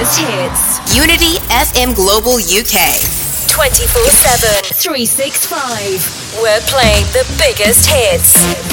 biggest hits. Unity FM Global UK. 24/7. 365. We're playing the biggest hits.